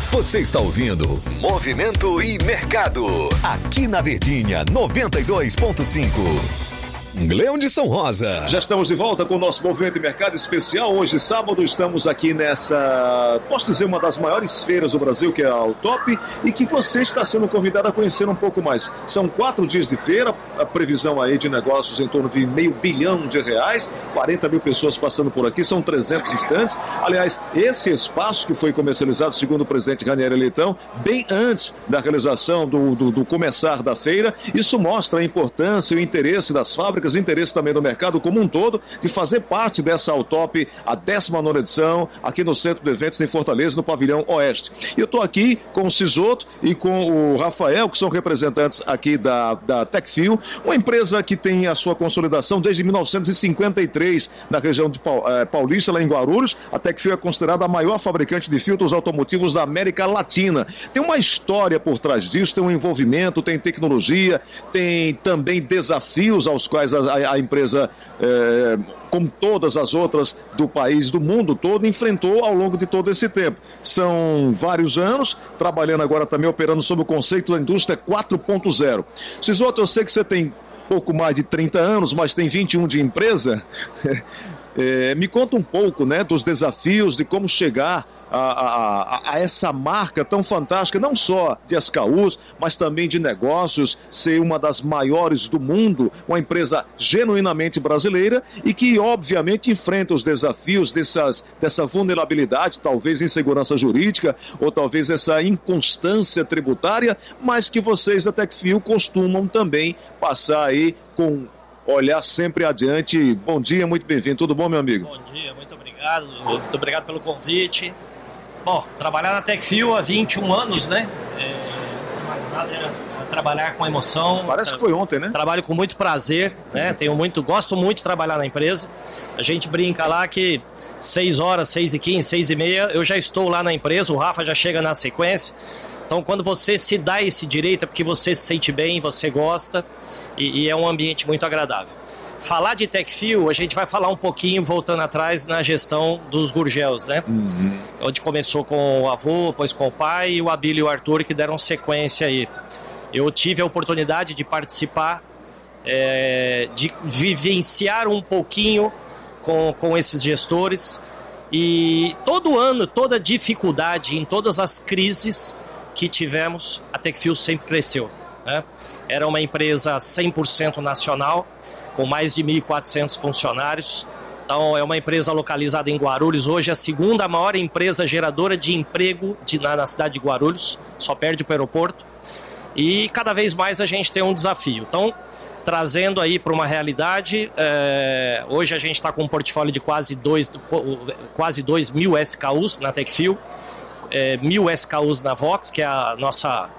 Você está ouvindo Movimento e Mercado, aqui na Verdinha 92.5. Gleudson Rosa. Já estamos de volta com o nosso Movimento e Mercado especial. Hoje, sábado, estamos aqui nessa, posso dizer, uma das maiores feiras do Brasil, que é a Autop, e que você está sendo convidado a conhecer um pouco mais. São 4 dias de feira, a previsão aí de negócios em torno de R$500 bilhão, 40 mil pessoas passando por aqui, são 300 estandes. Aliás, esse espaço que foi comercializado, segundo o presidente Ranieri Leitão, bem antes da realização do começar da feira, isso mostra a importância e o interesse das fábricas, interesse também do mercado como um todo, de fazer parte dessa Autop, a 19ª edição, aqui no Centro de Eventos em Fortaleza, no Pavilhão Oeste. E eu estou aqui com o Cisoto e com o Rafael, que são representantes aqui da Techfil, uma empresa que tem a sua consolidação desde 1953 na região de Paulista, lá em Guarulhos. A Techfil é considerada a maior fabricante de filtros automotivos da América Latina. Tem uma história por trás disso, tem um envolvimento, tem tecnologia, tem também desafios aos quais a empresa, como todas as outras do país, do mundo todo, enfrentou ao longo de todo esse tempo. São vários anos, trabalhando agora também, operando sob o conceito da indústria 4.0. Cisoto, eu sei que você tem pouco mais de 30 anos, mas tem 21 de empresa. Me conta um pouco, né, dos desafios, de como chegar a essa marca tão fantástica, não só de SKUs, mas também de negócios, ser uma das maiores do mundo, uma empresa genuinamente brasileira e que obviamente enfrenta os desafios dessa vulnerabilidade, talvez insegurança jurídica ou talvez essa inconstância tributária, mas que vocês da Techfil costumam também passar aí com olhar sempre adiante. Bom dia, muito bem-vindo. Tudo bom, meu amigo? Bom dia, muito obrigado pelo convite. Bom, trabalhar na Techfil há 21 anos, né? Antes de mais nada, é trabalhar com emoção. Parece que foi ontem, né? Trabalho com muito prazer, né? Gosto muito de trabalhar na empresa. A gente brinca lá que 6 horas, 6h15, 6h30, eu já estou lá na empresa, o Rafa já chega na sequência. Então, quando você se dá esse direito, é porque você se sente bem, você gosta e é um ambiente muito agradável. Falar de Techfil, a gente vai falar um pouquinho, voltando atrás, na gestão dos Gurgels, né? Onde começou com o avô, depois com o pai, e o Abílio e o Arthur, que deram sequência aí. Eu tive a oportunidade de participar, de vivenciar um pouquinho com esses gestores. E todo ano, toda dificuldade, em todas as crises que tivemos, a Techfil sempre cresceu, né? Era uma empresa 100% nacional, com mais de 1.400 funcionários. Então é uma empresa localizada em Guarulhos, hoje é a segunda maior empresa geradora de emprego na cidade de Guarulhos, só perde para o aeroporto. E cada vez mais a gente tem um desafio. Então, trazendo aí para uma realidade, hoje a gente está com um portfólio de quase 2.000 SKUs na Techfil, 1.000 SKUs na Vox, que é a nossa